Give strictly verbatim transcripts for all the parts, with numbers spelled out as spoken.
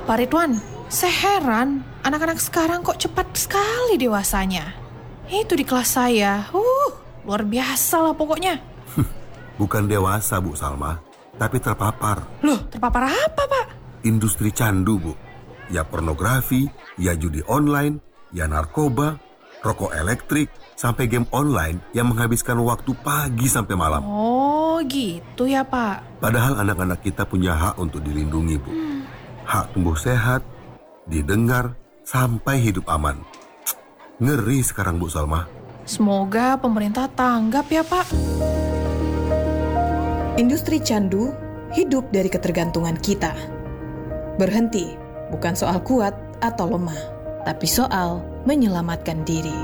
Pak Ridwan, saya heran anak-anak sekarang kok cepat sekali dewasanya. Itu di kelas saya, uh, luar biasa lah pokoknya. Bukan dewasa, Bu Salma, tapi terpapar. Loh, terpapar apa, Pak? Industri candu, Bu. Ya pornografi, ya judi online, ya narkoba, rokok elektrik, sampai game online yang menghabiskan waktu pagi sampai malam. Oh, gitu ya, Pak. Padahal anak-anak kita punya hak untuk dilindungi, Bu. Hmm. Hak tumbuh sehat, didengar, sampai hidup aman. Ngeri sekarang, Bu Salma. Semoga pemerintah tanggap ya, Pak. Industri candu hidup dari ketergantungan kita. Berhenti bukan soal kuat atau lemah, tapi soal menyelamatkan diri.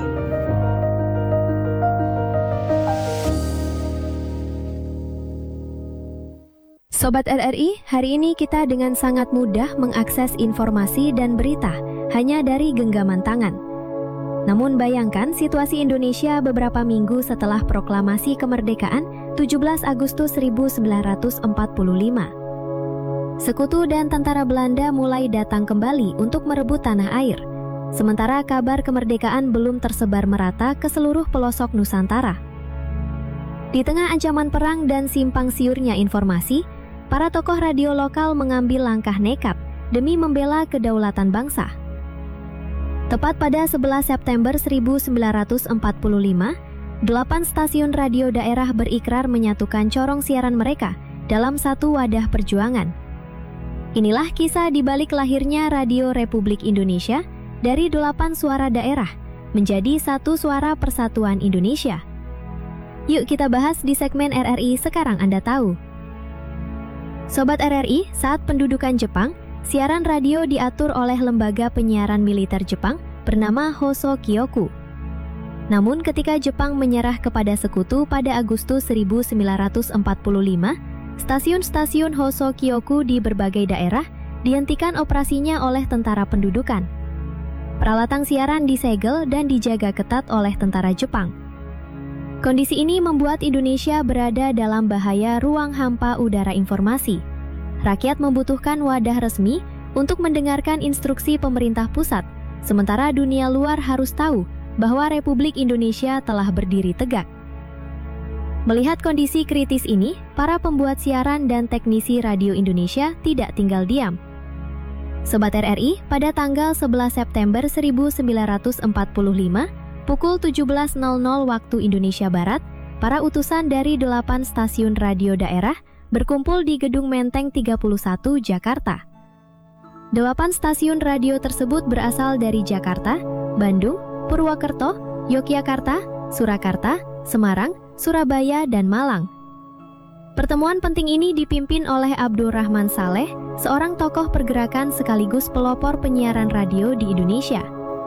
Sobat R R I, hari ini kita dengan sangat mudah mengakses informasi dan berita hanya dari genggaman tangan. Namun bayangkan situasi Indonesia beberapa minggu setelah proklamasi kemerdekaan tujuh belas Agustus seribu sembilan ratus empat puluh lima. Sekutu dan tentara Belanda mulai datang kembali untuk merebut tanah air. Sementara kabar kemerdekaan belum tersebar merata ke seluruh pelosok Nusantara. Di tengah ancaman perang dan simpang siurnya informasi, para tokoh radio lokal mengambil langkah nekat demi membela kedaulatan bangsa. Tepat pada sebelas September seribu sembilan ratus empat puluh lima, delapan stasiun radio daerah berikrar menyatukan corong siaran mereka dalam satu wadah perjuangan. Inilah kisah di balik lahirnya Radio Republik Indonesia dari delapan suara daerah menjadi satu suara persatuan Indonesia. Yuk kita bahas di segmen R R I Sekarang Anda Tahu. Sobat R R I, saat pendudukan Jepang, siaran radio diatur oleh lembaga penyiaran militer Jepang bernama Hoso Kyoku. Namun ketika Jepang menyerah kepada sekutu pada Agustus seribu sembilan ratus empat puluh lima, stasiun-stasiun Hoso Kyoku di berbagai daerah dihentikan operasinya oleh tentara pendudukan. Peralatan siaran disegel dan dijaga ketat oleh tentara Jepang. Kondisi ini membuat Indonesia berada dalam bahaya ruang hampa udara informasi. Rakyat membutuhkan wadah resmi untuk mendengarkan instruksi pemerintah pusat, sementara dunia luar harus tahu bahwa Republik Indonesia telah berdiri tegak. Melihat kondisi kritis ini, para pembuat siaran dan teknisi Radio Indonesia tidak tinggal diam. Sobat R R I, pada tanggal sebelas September seribu sembilan ratus empat puluh lima, pukul tujuh belas nol nol waktu Indonesia Barat, para utusan dari delapan stasiun radio daerah berkumpul di Gedung Menteng tiga puluh satu, Jakarta. Delapan stasiun radio tersebut berasal dari Jakarta, Bandung, Purwokerto, Yogyakarta, Surakarta, Semarang, Surabaya, dan Malang. Pertemuan penting ini dipimpin oleh Abdurrahman Saleh, seorang tokoh pergerakan sekaligus pelopor penyiaran radio di Indonesia.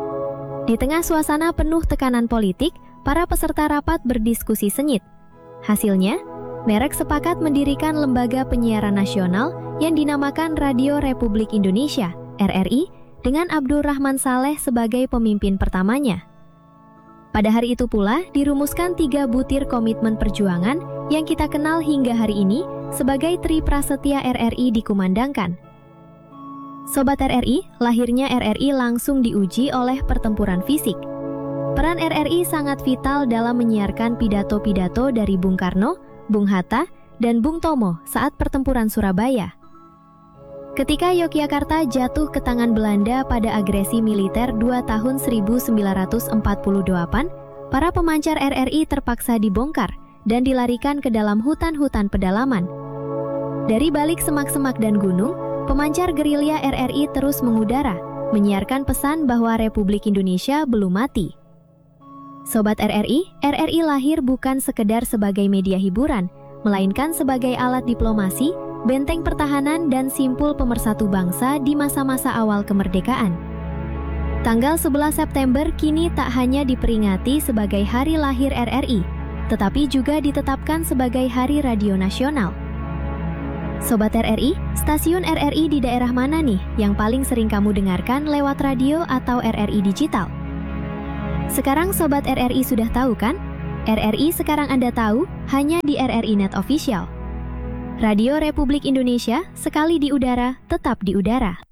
Di tengah suasana penuh tekanan politik, para peserta rapat berdiskusi sengit. Hasilnya, merek sepakat mendirikan lembaga penyiaran nasional yang dinamakan Radio Republik Indonesia, R R I, dengan Abdurrahman Saleh sebagai pemimpin pertamanya. Pada hari itu pula dirumuskan tiga butir komitmen perjuangan yang kita kenal hingga hari ini sebagai Tri Prasetya R R I dikumandangkan. Sobat R R I, lahirnya R R I langsung diuji oleh pertempuran fisik. Peran R R I sangat vital dalam menyiarkan pidato-pidato dari Bung Karno, Bung Hatta, dan Bung Tomo saat pertempuran Surabaya. Ketika Yogyakarta jatuh ke tangan Belanda pada agresi militer dua tahun seribu sembilan ratus empat puluh delapan, para pemancar R R I terpaksa dibongkar dan dilarikan ke dalam hutan-hutan pedalaman. Dari balik semak-semak dan gunung, pemancar gerilya R R I terus mengudara, menyiarkan pesan bahwa Republik Indonesia belum mati. Sobat R R I, R R I lahir bukan sekedar sebagai media hiburan, melainkan sebagai alat diplomasi, benteng pertahanan, dan simpul pemersatu bangsa di masa-masa awal kemerdekaan. Tanggal sebelas September kini tak hanya diperingati sebagai hari lahir R R I, tetapi juga ditetapkan sebagai Hari Radio Nasional. Sobat R R I, stasiun R R I di daerah mana nih yang paling sering kamu dengarkan lewat radio atau R R I digital? Sekarang Sobat R R I sudah tahu kan? R R I Sekarang Anda Tahu hanya di R R I Net Official. Radio Republik Indonesia, sekali di udara, tetap di udara.